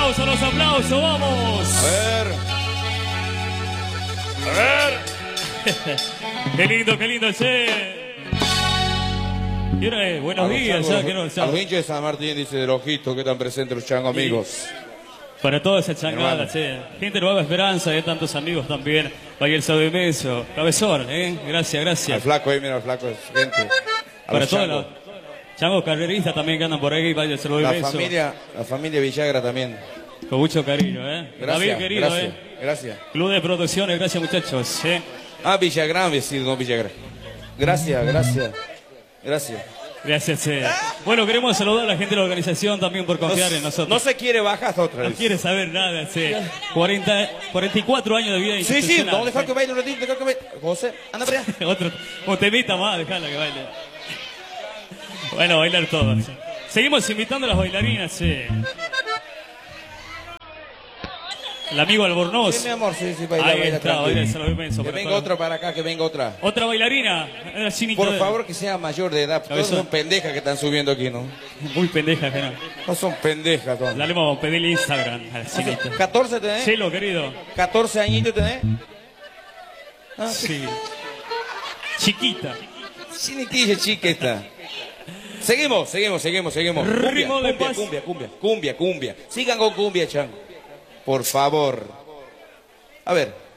los aplausos, vamos. A ver. Qué lindo, che. Y ahora, buenos días, ya que no. A los hinchas de San Martín, dice del ojito, que están presentes los changos amigos. Para toda esa changada, che. Gente de Nueva Esperanza, de tantos amigos también. Vaya el Sábado Inmenso. Cabezón, Gracias. Al flaco ahí, mira, al flaco, gente. Para todos los changos carreristas también que andan por ahí, vaya el Sábado Inmenso. La familia Villagra también. Con mucho cariño, Gracias, David, querido, gracias. Club de Producciones, gracias, muchachos, Villagrán, vecino, no Villagrán. Gracias. Gracias, Bueno, queremos saludar a la gente de la organización también por confiar en nosotros. No se quiere bajar otra vez. No quiere saber nada, 44 años de vida institucional. Sí, vamos a dejar que baile un ratito, José, anda para allá. Un temita más, dejala que baile. Bueno, bailar todos. Seguimos invitando a las bailarinas, El amigo Albornoz. Sí, mi amor, sí, baila, Ahí está, baila el Sábado Inmenso. Que venga otra para acá, que venga otra. Otra bailarina. Por favor, que sea mayor de edad. Todas son pendejas que están subiendo aquí, ¿no? Muy pendejas, que no. No son pendejas, todas. Le vamos a pedirle Instagram a la chinita. ¿14 tenés? Chelo, querido. ¿14 añitos tenés? Sí. Chiquita. Chinitilla chiquita. Seguimos. Ritmo de paz. Cumbia. Sigan con cumbia, chango. Por favor. A ver.